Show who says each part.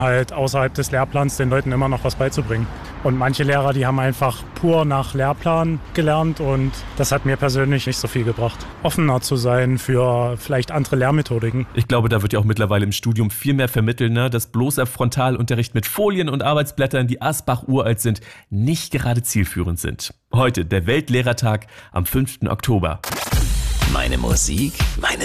Speaker 1: halt außerhalb des Lehrplans den Leuten immer noch was beizubringen. Und manche Lehrer, die haben einfach pur nach Lehrplan gelernt und das hat mir persönlich nicht so viel gebracht. Offener zu sein für vielleicht andere Lehrmethodiken.
Speaker 2: Ich glaube, da wird ja auch mittlerweile im Studium viel mehr vermittelt, ne? Dass bloßer Frontalunterricht mit Folien und Arbeitsblättern, die Asbach uralt sind, nicht gerade zielführend sind. Heute der Weltlehrertag am 5. Oktober.
Speaker 3: Meine Musik, meine